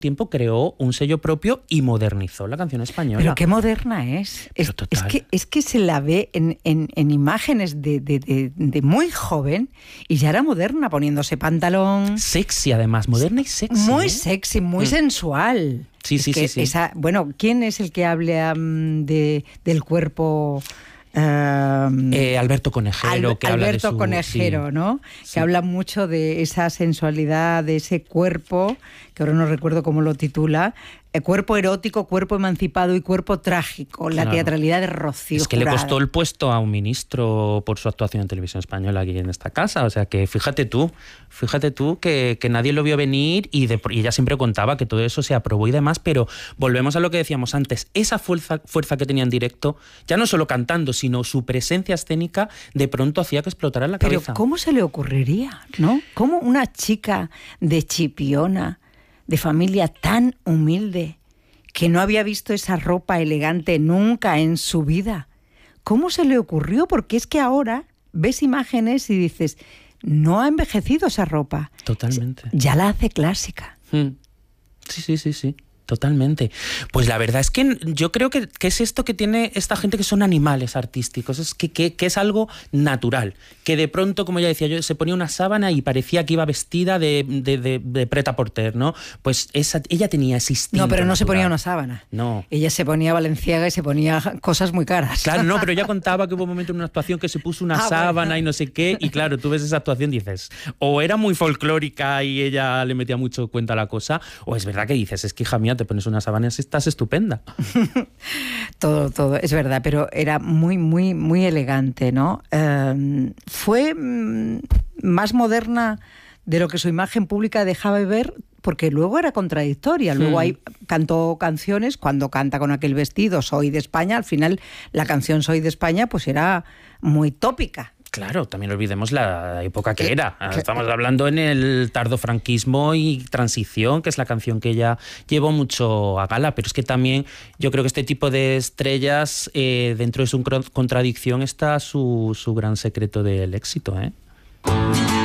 tiempo creó un sello propio y modernizó la canción española. Pero qué moderna es. Es que se la ve en imágenes de muy joven y ya era moderna, poniéndose pantalón. Sexy, además, moderna y sexy. Muy sexy, muy sensual. Sí. Bueno, ¿quién es el que habla del cuerpo? Alberto Conejero, que habla de Alberto su, Conejero, sí. ¿no? Sí. Que habla mucho de esa sensualidad, de ese cuerpo, que ahora no recuerdo cómo lo titula, cuerpo erótico, cuerpo emancipado y cuerpo trágico, la teatralidad de Rocío Es que Jurado. le costó el puesto a un ministro por su actuación en Televisión Española aquí en esta casa, o sea que fíjate tú que nadie lo vio venir y ella siempre contaba que todo eso se aprobó y demás, pero volvemos a lo que decíamos antes, esa fuerza que tenía en directo, ya no solo cantando, sino su presencia escénica, de pronto hacía que explotara la cabeza. Pero ¿cómo se le ocurriría, no? ¿Cómo una chica de Chipiona, de familia tan humilde, que no había visto esa ropa elegante nunca en su vida, cómo se le ocurrió? Porque es que ahora ves imágenes y dices, no ha envejecido esa ropa. Totalmente. Ya la hace clásica. Sí. Totalmente. Pues la verdad es que yo creo que es esto que tiene esta gente, que son animales artísticos, es que es algo natural, que de pronto, como ya decía yo, se ponía una sábana y parecía que iba vestida de prêt-à-porter, ¿no? Pues ella tenía ese instinto. No, pero no natural. se ponía una sábana. No. Ella se ponía Balenciaga y se ponía cosas muy caras. Claro, no, pero ella contaba que hubo un momento en una actuación que se puso una sábana y no sé qué, y claro, tú ves esa actuación y dices, o era muy folclórica y ella le metía mucho cuenta a la cosa, o es verdad que dices, es que hija mía, te pones una sábana y estás estupenda. Todo, es verdad, pero era muy, muy, muy elegante, ¿no? Fue más moderna de lo que su imagen pública dejaba ver, porque luego era contradictoria. Luego cantó canciones, cuando canta con aquel vestido, Soy de España, al final la canción Soy de España pues era muy tópica. Claro, también no olvidemos la época que era. Estamos hablando en el tardofranquismo y transición, que es la canción que ella llevó mucho a gala, pero es que también yo creo que este tipo de estrellas, dentro de su contradicción está su gran secreto del éxito, ¿eh?